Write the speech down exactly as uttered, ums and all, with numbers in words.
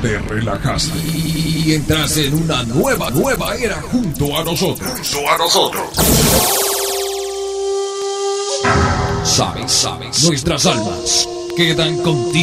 te relajaste y entras en una nueva, nueva era junto a nosotros. Junto a nosotros. Sabes, sabes, nuestras almas quedan contigo.